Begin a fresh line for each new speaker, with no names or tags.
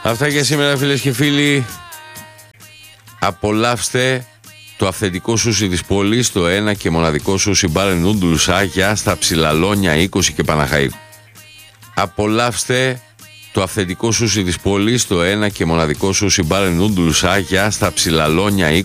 Αυτά για σήμερα, φίλες και φίλοι. Απολαύστε το αυθεντικό σούσι της πόλης, το ένα και μοναδικό σούσι μπαρ νούντλους Άγια στα Ψηλαλόνια 20 και Παναχαϊκού. Απολαύστε το αυθεντικό σούσι της πόλης, το ένα και μοναδικό σούσι μπαρ νούντλους Άγια στα Ψηλαλόνια